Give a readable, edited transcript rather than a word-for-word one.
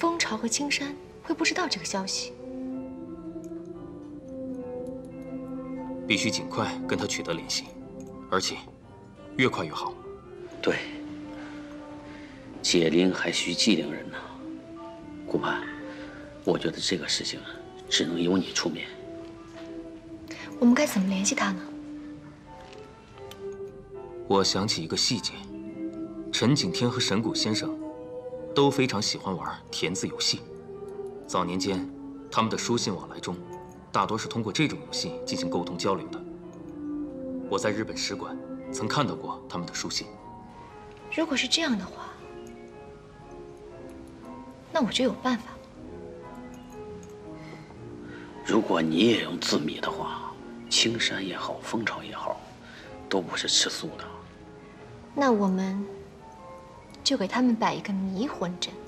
蜂巢和青山会不知道这个消息？ 必须尽快跟他取得联系，而且越快越好。 对，解铃还需系铃人呢。顾盼，我觉得这个事情只能由你出面。 我们该怎么联系他呢？ 我想起一个细节，陈景天和神谷先生都非常喜欢玩填字游戏。早年间，他们的书信往来中，大多是通过这种游戏进行沟通交流的。我在日本使馆曾看到过他们的书信。 如果是这样的话，那我就有办法。 如果你也用字谜的话，青山也好，蜂巢也好，都不是吃素的。 那我们就给他们摆一个迷魂阵。